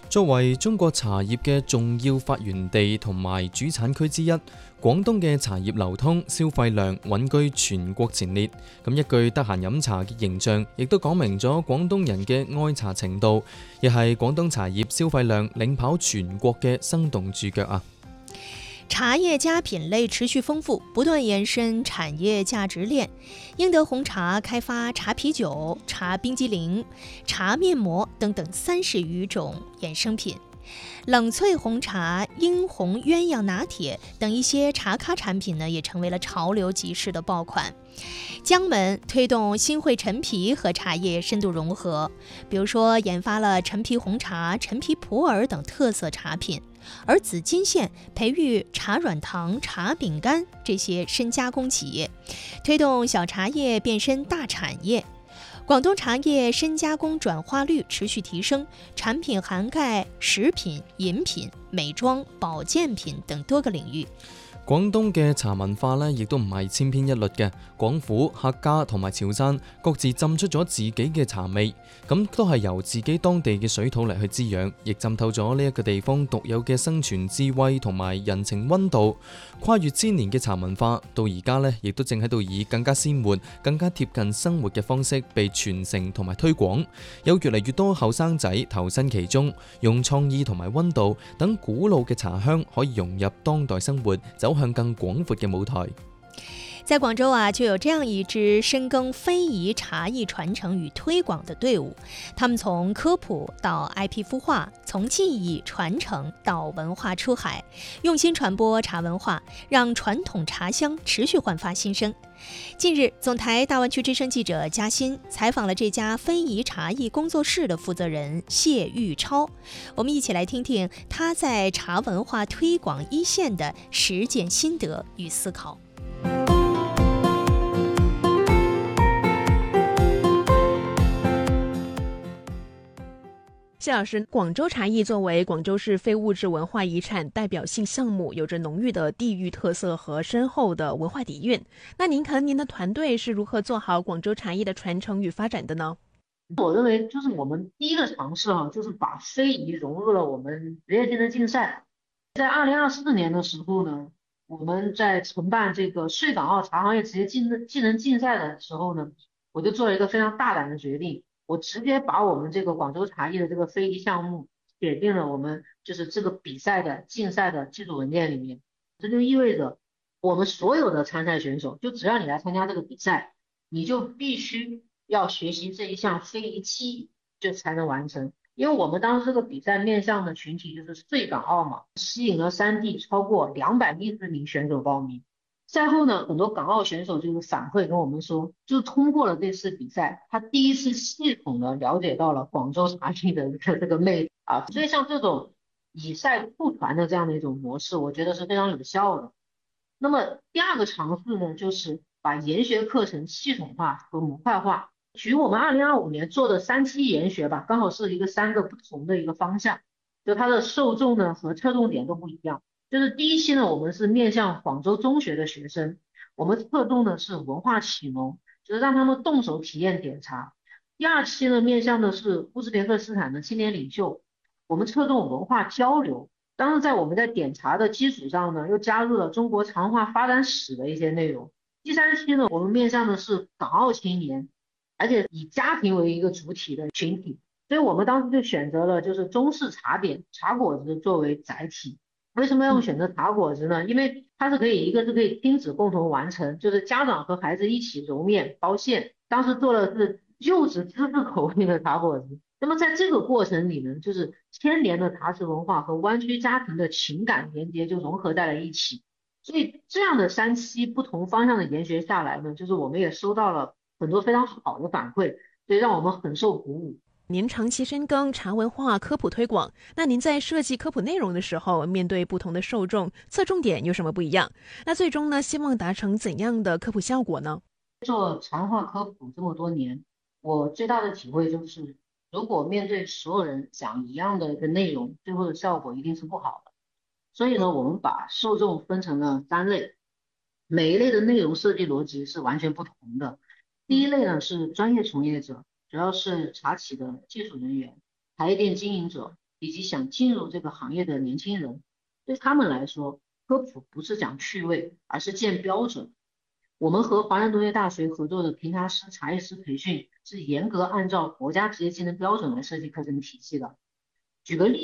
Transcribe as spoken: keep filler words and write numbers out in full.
作為中國茶葉嘅重要發源地同埋主產區之一，廣東嘅茶葉流通、消費量穩居全國前列。咁一句得閒飲茶嘅形象，亦都講明咗廣東人嘅愛茶程度，亦係廣東茶葉消費量領跑全國嘅生動注腳啊！ 茶葉加品類持續豐富，不斷延伸產業價值鏈。英德紅茶開發茶啤酒、茶冰激凌、茶面膜等等三十餘種衍生品。冷萃紅茶、英紅鴛鴦拿鐵等一些茶咖產品呢，也成為了潮流集市的爆款。江門推動新會陳皮和茶葉深度融合，比如說研發了陳皮紅茶、陳皮普洱等特色茶品。而紫金縣培育茶軟糖、茶餅乾這些深加工企業，推動小茶葉變身大產業。廣東茶葉深加工轉化率持續提升，產品涵蓋食品、飲品、美妝、保健品等多個領域。 廣東嘅茶文化呢，亦都唔係千篇一律嘅。廣府、客家同埋潮汕各自浸出咗自己嘅茶味，咁都係由自己當地嘅水土嚟去滋養，亦浸透咗呢一個地方獨有嘅生存智慧同埋人情溫度。跨越千年嘅茶文化，到而家呢，亦都正喺度以更加鮮活、更加貼近生活嘅方式被傳承同埋推廣。有越嚟越多後生仔投身其中，用創意同埋溫度等古老嘅茶香可以融入當代生活，走向更廣闊嘅舞台。 在廣州啊，就有這樣一支深耕非遺茶藝傳承與推廣的隊伍。他們從科普到 I P 孵化，從技藝傳承到文化出海，用心傳播茶文化，讓傳統茶香持續煥發新生。近日，總台大灣區之聲記者嘉欣採訪了這家非遺茶藝工作室的負責人謝玉超，我們一起來聽聽他在茶文化推廣一線的實踐心得與思考。 謝老師，廣州茶藝作為廣州市非物質文化遺產代表性項目，有着濃郁的地域特色和深厚的文化底蘊。那您看，您的團隊是如何做好廣州茶藝的傳承與發展的呢？ 我認為，就是我們第一個嘗試哈，就是把非遺融入了我們職業競爭競賽。在二零二四年的時候呢，我們在承辦這個穗港澳茶行業職業競爭技能競賽的時候呢，我就做了一個非常大膽的決定。我直接把我們這個廣州茶藝的這個非遺項目寫進了我們就是這個比賽的競賽的技術文件裡面。這就意味着我們所有的參賽選手，就只要你來參加這個比賽，你就必須要學習這一項非遺技藝，就才能完成。因為我們當時這個比賽面向的群體就是穗港澳嘛，吸引了三地超過兩百一十名選手報名。賽後呢，很多港澳選手就是反饋跟我們說，就通過了這次比賽，他第一次系統的了解到了廣州茶藝的這個魅力啊。所以像這種以賽促傳的這樣的一種模式，我覺得是非常有效的。那麼第二個嘗試呢，就是把研學課程系統化和模塊化。舉我們二零二五年做的三期研學吧，剛好是一個三個不同的一個方向，就它的受眾呢和側重點都不一樣。就是第一期呢，我們是面向廣州中學的學生，我們側重的是文化啟蒙，就是讓他們動手體驗點茶。第二期呢，面向的是烏茲別克斯坦的青年領袖，我們側重文化交流。當然在我們在點茶的基礎上呢，又加入了中國茶文化發展史的一些內容。第三期呢，我們面向的是港澳青年，而且以家庭為一個主體的群體，所以我們當時就選擇了就是中式茶點茶果子作為載體。為什麼要選擇茶果子呢？因為它是可以，一個是可以親子共同完成，就是家長和孩子一起揉麵包餡。當時做的是柚子芝士口味的茶果子。那麼在這個過程裡呢，就是千年的茶食文化和灣區家庭的情感連接就融合在了一起。所以這樣的三期不同方向的研學下來呢，就是我們也收到了很多非常好的反饋，所以讓我們很受鼓舞。 您長期深耕茶文化科普推廣，那您在設計科普內容的時候，面對不同的受眾，側重點有什麼不一樣？那最終呢，希望達成怎樣的科普效果呢？ 做茶文化科普這麼多年，我最大的體會就是，如果面對所有人講一樣的一個內容，最後的效果一定是不好的。所以呢，我們把受眾分成了三類，每一類的內容設計邏輯是完全不同的。第一類呢是專業從業者，主要是茶企的技術人員、茶葉店經營者， 以及想进入这个行业的年轻人。对他们来说，科普不是讲趣味，而是建标准。我们和华南农业大学合作的评茶师、茶艺师培训是严格按照国家职业技能标准来设计课程体系的。举个例